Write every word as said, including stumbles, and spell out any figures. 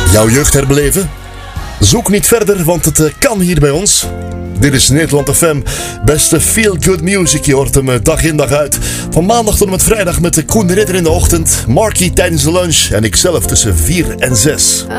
Jouw jeugd herbeleven? Zoek niet verder, want het uh, kan hier bij ons. Dit is Nederland F M, beste feel-good music. Je hoort hem uh, dag in dag uit. Van maandag tot en met vrijdag met de Koen de Ridder in de ochtend. Markie tijdens de lunch en ikzelf tussen vier en zes.